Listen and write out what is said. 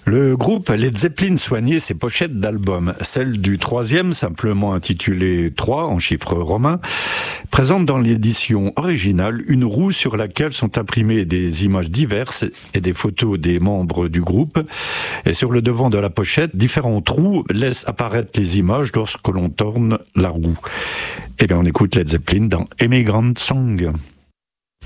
Le groupe Led Zeppelin soignait ses pochettes d'albums. Celle du troisième, simplement intitulée 3 en chiffres romains, présente dans l'édition originale une roue sur laquelle sont imprimées des images diverses et des photos des membres du groupe. Et sur le devant de la pochette, différents trous laissent apparaître les images lorsque l'on tourne la roue. Eh bien, on écoute Led Zeppelin dans Immigrant Song.